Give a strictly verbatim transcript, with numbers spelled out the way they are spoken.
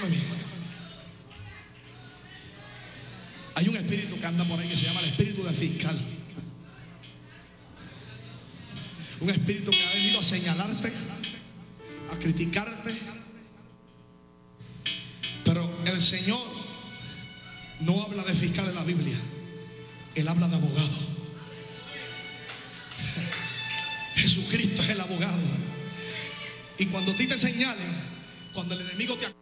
óigame bien. Hay un espíritu que anda por ahí que se llama el espíritu de fiscal. Un espíritu que ha venido a señalarte, a criticarte. Pero el Señor no habla de fiscal en la Biblia. Él habla de abogado. Jesucristo es el abogado. Y cuando a ti te señalen, cuando el enemigo te